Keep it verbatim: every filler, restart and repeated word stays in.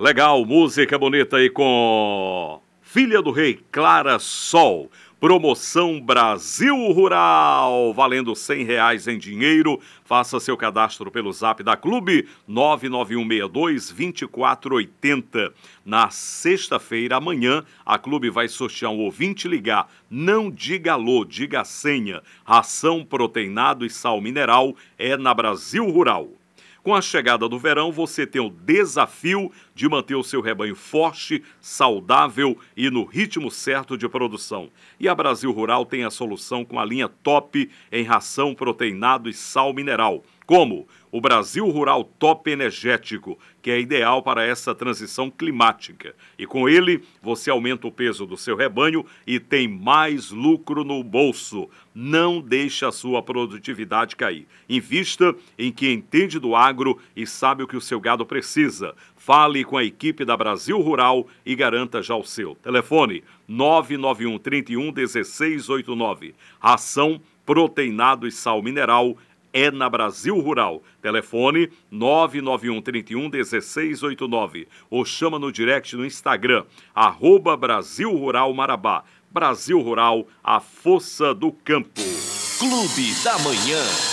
Legal, música bonita aí com Filha do Rei, Clara Sol. Promoção Brasil Rural, valendo cem reais em dinheiro. Faça seu cadastro pelo zap da Clube, nove nove um seis dois, dois quatro oito zero. Na sexta-feira, amanhã, a Clube vai sortear um ouvinte ligar. Não diga alô, diga a senha. Ração, proteinado e sal mineral é na Brasil Rural. Com a chegada do verão, você tem o desafio de manter o seu rebanho forte, saudável e no ritmo certo de produção. E a Brasil Rural tem a solução com a linha top em ração, proteinado e sal mineral. Como o Brasil Rural Top Energético, que é ideal para essa transição climática. E com ele, você aumenta o peso do seu rebanho e tem mais lucro no bolso. Não deixe a sua produtividade cair. Invista em quem entende do agro e sabe o que o seu gado precisa. Fale com a equipe da Brasil Rural e garanta já o seu. Telefone nove nove um, três um, um seis oito nove. Ração, proteinado e sal mineral é na Brasil Rural. Telefone nove nove um, três um, um seis oito nove ou chama no direct no Instagram, arroba Brasil Rural Marabá. Brasil Rural, a força do campo. Clube da Manhã.